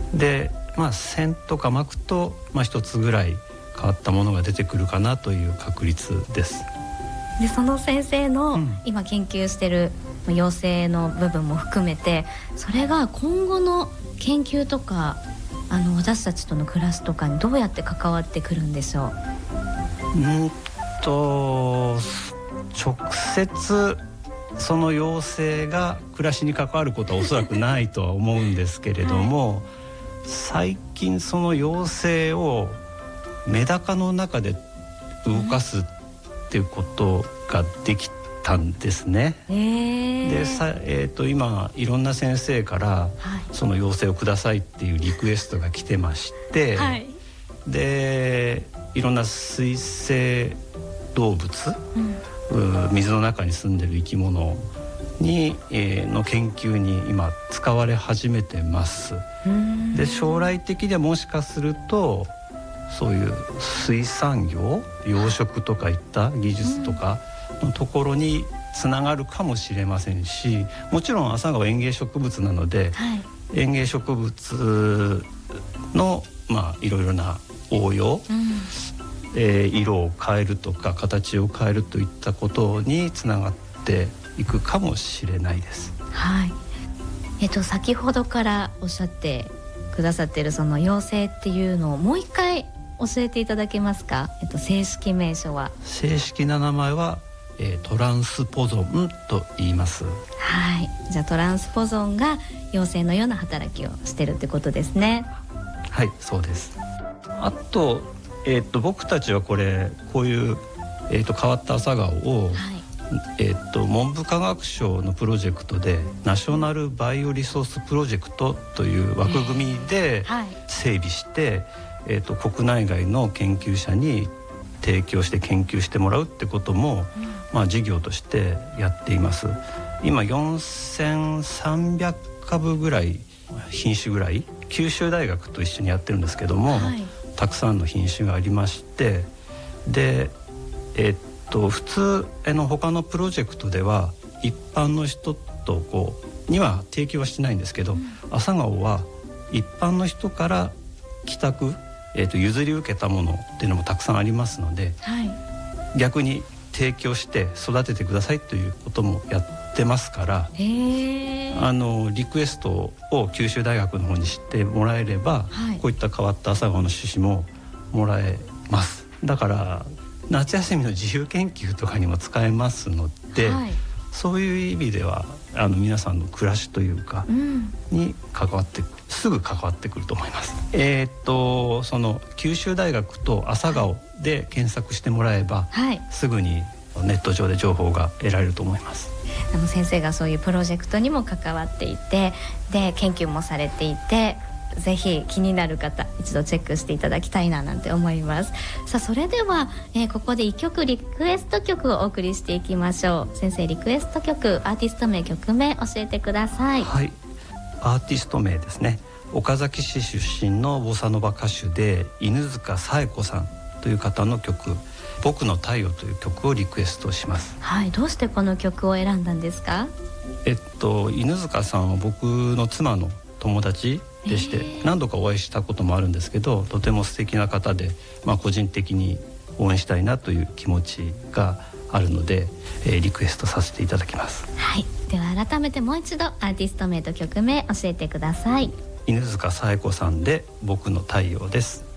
で、線とか巻くと、一つぐらい変わったものが出てくるかなという確率です。 でその先生の今研究している陽性の部分も含めて、それが今後の研究とか私たちとの暮らしとかにどうやって関わってくるんでしょう。 直接その陽性が暮らしに関わることはおそらくないとは思うんですけれども、最近その陽性をメダカの中で動かすっていうことができたんですね。で今いろんな先生から、その陽性をくださいっていうリクエストが来てまして、でいろんな水生動物、水の中に住んでる生き物に、の研究に今使われ始めてます。で将来的にはもしかするとそういう水産業、養殖とかいった技術とかのところにつながるかもしれませんし、もちろん朝顔園芸植物なので、園芸植物のいろいろな応用、色を変えるとか形を変えるといったことにつながっていくかもしれないです。 先ほどからおっしゃってくださっているその陽性っていうのをもう一回教えていただけますか。正式名称は。 正式な名前は、トランスポゾンと言います。 じゃあトランスポゾンが陽性のような働きをしてるってことですね。 はい、そうです。あと、僕たちはこういう、変わった朝顔を、文部科学省のプロジェクトでナショナルバイオリソースプロジェクトという枠組みで整備して、国内外の研究者に提供して研究してもらうってことも、事業としてやっています。今4300株ぐらい、品種ぐらい九州大学と一緒にやってるんですけども、たくさんの品種がありまして、で普通他のプロジェクトでは一般の人とには提供はしてないんですけど、朝顔は一般の人から寄託、譲り受けたものっていうのもたくさんありますので、逆に提供して育ててくださいということもやってますから、リクエストを九州大学の方に知ってもらえれば、こういった変わった朝顔の種子ももらえます。だから夏休みの自由研究とかにも使えますので、そういう意味では皆さんの暮らしというか、にすぐ関わってくると思います。その九州大学と朝顔で検索してもらえば、すぐにネット上で情報が得られると思います。 先生がそういうプロジェクトにも関わっていて、で研究もされていて、ぜひ気になる方一度チェックしていただきたいななんて思います。さあそれでは、ここで1曲リクエスト曲をお送りしていきましょう。先生、リクエスト曲、アーティスト名、曲名教えてください。 アーティスト名ですね。岡崎市出身のボサノバ歌手で犬塚紗恵子さんという方の曲、僕の太陽という曲をリクエストします。 どうしてこの曲を選んだんですか。 犬塚さんは僕の妻の友達でして、何度かお会いしたこともあるんですけど、とても素敵な方で、個人的に応援したいなという気持ちがあるので、リクエストさせていただきます。 では改めてもう一度アーティスト名と曲名教えてください。 犬塚紗恵子さんで僕の太陽です。